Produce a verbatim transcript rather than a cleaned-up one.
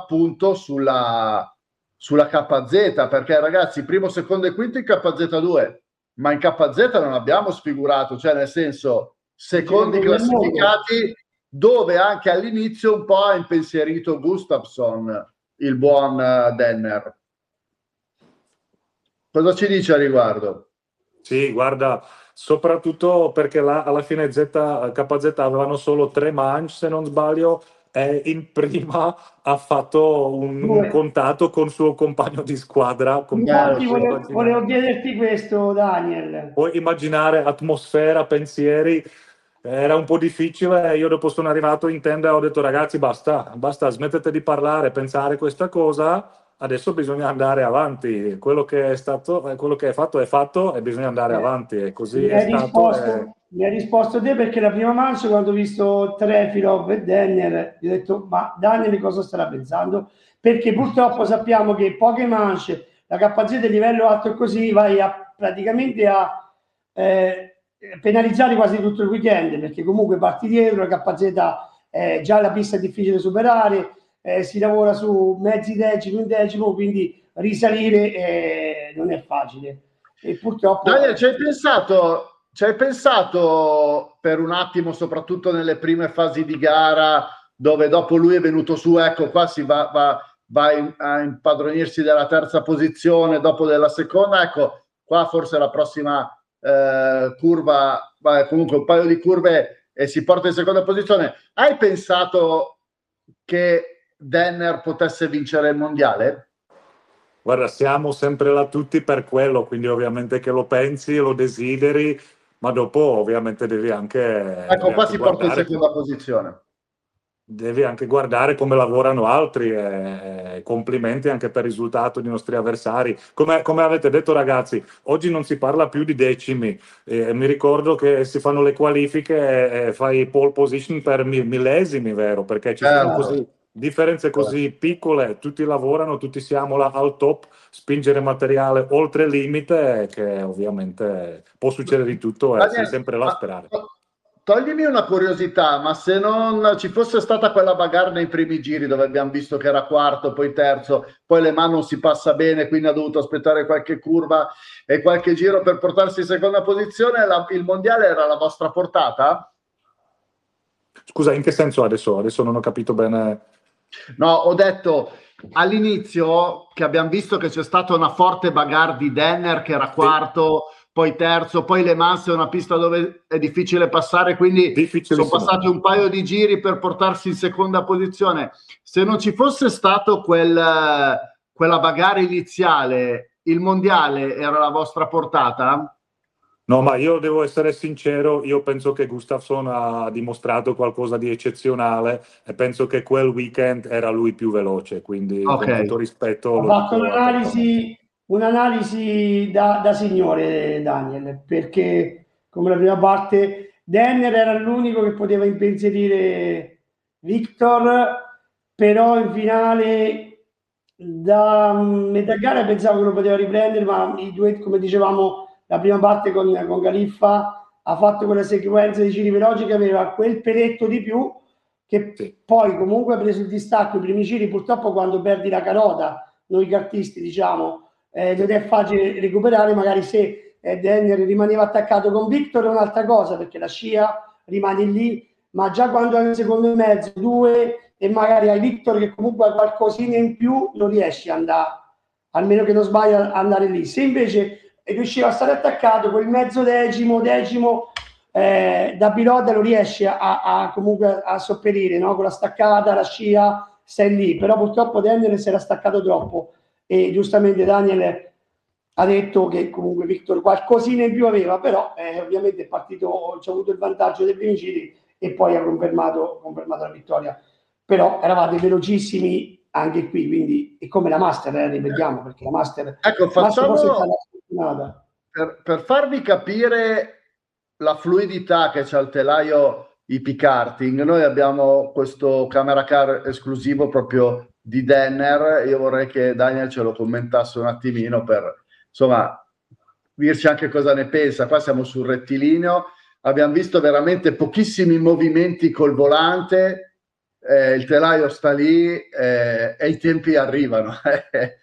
appunto sulla, sulla K Z, perché ragazzi, primo, secondo e quinto in K Z due, ma in K Z non abbiamo sfigurato, cioè nel senso secondi classificati, dove anche all'inizio un po' ha impensierito Gustafsson, il buon uh, Denner. Cosa ci dice a riguardo? Sì, guarda, soprattutto perché là, alla fine Z, K Z avevano solo tre manche, se non sbaglio, e in prima ha fatto un, un contatto con il suo compagno di squadra. Infatti volevo, volevo chiederti questo, Daniel. Puoi immaginare atmosfera, pensieri, era un po' difficile. Io dopo sono arrivato in tenda e ho detto ragazzi basta, basta, smettete di parlare, pensare questa cosa. Adesso bisogna andare avanti, quello che è stato, quello che è fatto è fatto e bisogna andare eh, avanti e così mi è stato. Risposto, e... Mi hai risposto te, perché la prima mancia quando ho visto Trefilov e Denner, gli ho detto ma Daniel cosa starà pensando? Perché purtroppo sappiamo che poche mance, la K Z di livello alto e così vai a, praticamente a eh, penalizzare quasi tutto il weekend, perché comunque parti dietro, la K Z eh, già la pista è difficile superare, eh, si lavora su mezzi decimi, un decimo, quindi risalire eh, non è facile. E purtroppo Daniel, ci hai pensato, ci hai pensato per un attimo, soprattutto nelle prime fasi di gara, dove dopo lui è venuto su, ecco qua si va, va, va in, a impadronirsi della terza posizione dopo della seconda, ecco qua forse la prossima eh, curva, vabbè, comunque un paio di curve e si porta in seconda posizione. Hai pensato che Denner potesse vincere il mondiale? Guarda, siamo sempre là tutti per quello, quindi ovviamente che lo pensi, lo desideri, ma dopo ovviamente devi anche... Ecco, devi qua anche si porta in guardare, seconda posizione. Devi anche guardare come lavorano altri, e complimenti anche per il risultato dei nostri avversari. Come, come avete detto ragazzi, oggi non si parla più di decimi, eh, mi ricordo che si fanno le qualifiche e, e fai pole position per millesimi, vero? Perché ci sono così... differenze così piccole, tutti lavorano, tutti siamo là al top, spingere materiale oltre il limite, che ovviamente può succedere di tutto e sei sempre là a sperare. Toglimi una curiosità, ma se non ci fosse stata quella bagarre nei primi giri dove abbiamo visto che era quarto, poi terzo, poi Le Mans non si passa bene, quindi ha dovuto aspettare qualche curva e qualche giro per portarsi in seconda posizione, la, il mondiale era alla vostra portata? Scusa, in che senso adesso? Adesso non ho capito bene. No, ho detto all'inizio che abbiamo visto che c'è stata una forte bagarre di Denner che era quarto, sì, poi terzo, poi Le Mans è una pista dove è difficile passare, quindi sono passati un paio di giri per portarsi in seconda posizione. Se non ci fosse stato quel, quella bagarre iniziale, il mondiale era alla vostra portata? No, ma io devo essere sincero, io penso che Gustafsson ha dimostrato qualcosa di eccezionale e penso che quel weekend era lui più veloce, quindi okay, con tutto rispetto ho fatto un'analisi, un'analisi da, da signore Daniel, perché come la prima parte Denner era l'unico che poteva impensierire Victor, però in finale da metà gara pensavo che lo poteva riprendere, ma i due, come dicevamo la prima parte con, con Galiffa, ha fatto quella sequenza di giri veloci che aveva quel peletto di più che sì, poi comunque ha preso il distacco i primi giri. Purtroppo quando perdi la carota, noi cartisti diciamo, eh, non è facile recuperare. Magari se eh, Denner rimaneva attaccato con Victor è un'altra cosa, perché la scia rimane lì, ma già quando hai un secondo e mezzo, due, e magari hai Victor che comunque ha qualcosina in più, non riesci ad andare, almeno che non sbagli, ad andare lì. Se invece riusciva a stare attaccato quel mezzo decimo, decimo eh, da pilota lo riesce a, a comunque a sopperire, no? Con la staccata, la scia, stai lì, però purtroppo Daniel si era staccato troppo e giustamente Daniel ha detto che comunque Victor qualcosina in più aveva, però eh, ovviamente è partito, c'è avuto il vantaggio dei primi giri e poi ha confermato, confermato la vittoria, però eravate velocissimi anche qui, quindi è come la Master, eh, ripetiamo, perché la Master, ecco, facciamo Master per, per farvi capire la fluidità che c'ha il telaio hippie karting. Noi abbiamo questo camera car esclusivo proprio di Denner. Io vorrei che Daniel ce lo commentasse un attimino per insomma dirci anche cosa ne pensa. Qua siamo sul rettilineo, abbiamo visto veramente pochissimi movimenti col volante, eh, il telaio sta lì eh, e i tempi arrivano.